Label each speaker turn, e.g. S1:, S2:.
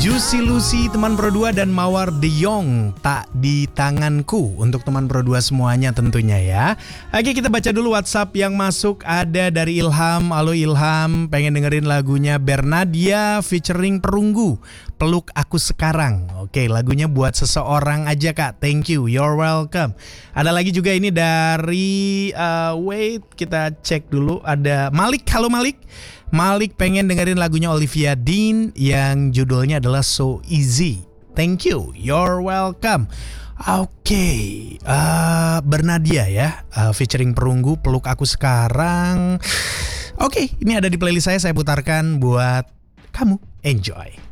S1: Juicy Lucy, teman Pro 2, dan Mawar De Jong, Tak di Tanganku, untuk teman Pro 2 semuanya tentunya ya. Oke, kita baca dulu WhatsApp yang masuk. Ada dari Ilham. Halo Ilham, pengen dengerin lagunya Bernadia featuring Perunggu, Peluk Aku Sekarang. Oke, lagunya buat seseorang aja Kak. Thank you, you're welcome. Ada lagi juga ini dari wait, kita cek dulu. Ada Malik. Halo Malik. Malik pengen dengerin lagunya Olivia Dean yang judulnya adalah So Easy. Thank you, you're welcome. Oke, Bernadia ya, featuring Perunggu, Peluk Aku Sekarang. Oke, ini ada di playlist saya putarkan buat kamu. Enjoy.